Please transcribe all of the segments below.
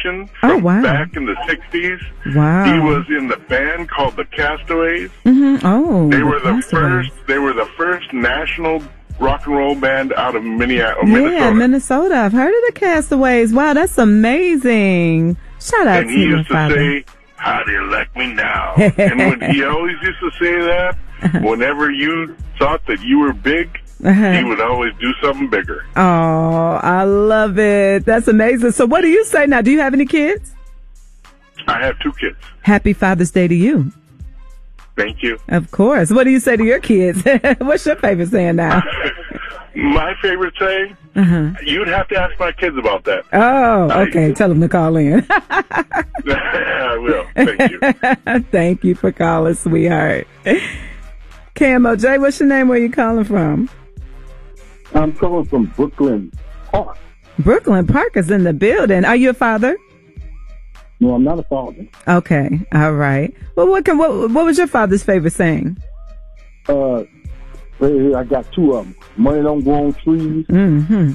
musician Oh, wow. back in the 60s. Wow. He was in the band called the Castaways. Mm-hmm. Oh, They were the first national rock and roll band out of Minnesota. Yeah, Minnesota. I've heard of the Castaways. Wow, that's amazing. Shout out And to he your used to father. say, "How do you like me now?" And when he always used to say that, whenever you thought that you were big, he would always do something bigger. Oh, I love it. That's amazing. So what do you say now? Do you have any kids? I have 2 kids. Happy Father's Day to you. Thank you. Of course. What do you say to your kids? What's your favorite saying now? My favorite saying? You'd have to ask my kids about that. Oh, okay. Tell them to call in. I will. Thank you. Thank you for calling, sweetheart. Camo J, what's your name? Where you calling from? I'm calling from Brooklyn Park. Brooklyn Park is in the building. Are you a father? No, I'm not a father. Okay. All right. Well, what was your father's favorite saying? Right here, I got 2 of them. Money don't grow on trees. Mm-hmm.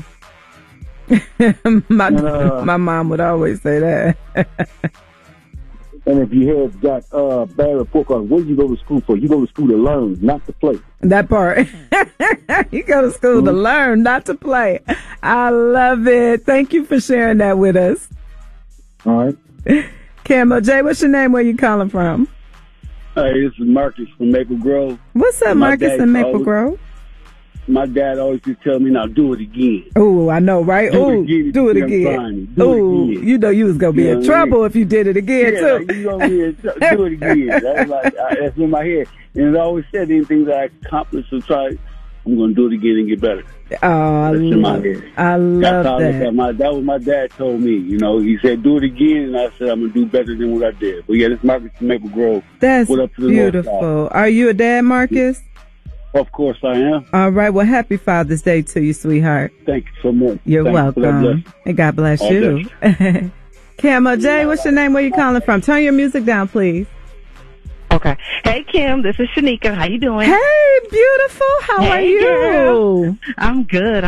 My mom would always say that. And if you have got bad report card, what do you go to school for? You go to school to learn, not to play. That part. You go to school to learn, not to play. I love it. Thank you for sharing that with us. All right. Camo J, what's your name? Where you calling from? Hey, this is Marcus from Maple Grove. What's up, Marcus in Maple Grove? My dad always used to tell me, now do it again. Oh, I know, right? Oh, do it again. Oh, you know you was going to be in trouble if you did it again, too. Like, you gonna do it again. That's in my head. And it always said anything that I accomplished or tried, I'm going to do it again and get better. Oh, that's in my head. I love that. That was my dad told me. You know, he said, do it again. And I said, I'm going to do better than what I did. But yeah, this Marcus from Maple Grove. That's beautiful. Are you a dad, Marcus? Of course I am. All right. Well, happy Father's Day to you, sweetheart. Thank you so much. You're welcome. And God bless you. Camo J, what's your name? Where you calling from? Turn your music down, please. Okay. Hey, Kim, this is Shanika. How you doing? Hey, beautiful. How are you? Girl. I'm good.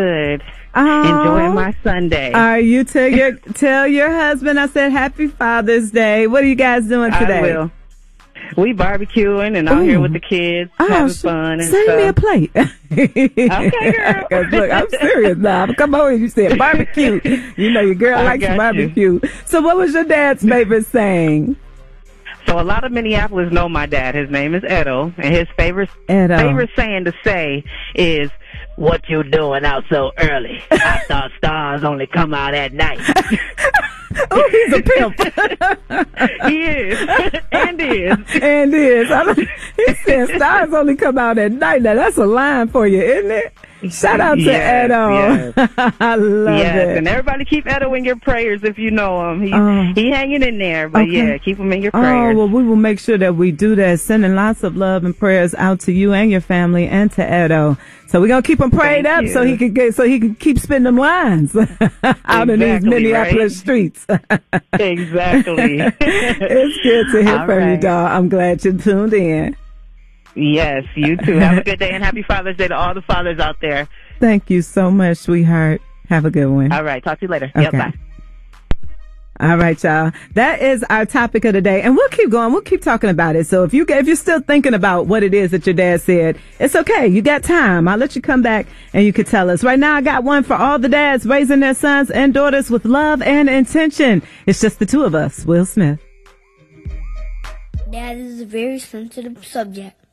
Enjoying my Sunday. Are you tell your husband I said happy Father's Day. What are you guys doing today? I will. We barbecuing and out here with the kids, having fun and send stuff. me a plate. Okay, girl. Look, I'm serious now. Come on, you said barbecue. You know your girl likes barbecue. So what was your dad's favorite saying? So a lot of Minneapolis know my dad. His name is Edo, and his favorite saying to say is, "What you doing out so early? I thought stars only come out at night." Oh, he's a pimp. He is. And is. He said stars only come out at night. Now, that's a line for you, isn't it? Shout out to Edo. Yes. I love it. And everybody keep Edo in your prayers if you know him. He hanging in there, but keep him in your prayers. Oh, well, we will make sure that we do that, sending lots of love and prayers out to you and your family and to Edo. So we're gonna keep him prayed up so he can keep spinning them lines out in these Minneapolis streets. Exactly. It's good to hear from you, dog. I'm glad you tuned in. Yes, you too. Have a good day and happy Father's Day to all the fathers out there. Thank you so much, sweetheart. Have a good one. All right. Talk to you later. Okay. Yep, bye. All right, y'all. That is our topic of the day, and we'll keep going. We'll keep talking about it. So if you're still thinking about what it is that your dad said, it's okay. You got time. I'll let you come back and you can tell us. Right now, I got one for all the dads raising their sons and daughters with love and intention. It's just the two of us. Will Smith. Dad is a very sensitive subject.